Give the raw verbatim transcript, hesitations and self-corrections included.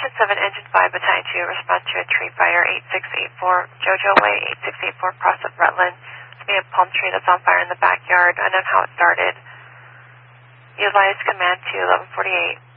Station seven, Engine five, Battalion two, respond to a tree fire, eight six eight four, Jojo Way, eight six eight four, cross of Rutland. It's me a palm tree that's on fire in the backyard. I don't know how it started. Utilize command to eleven forty-eight.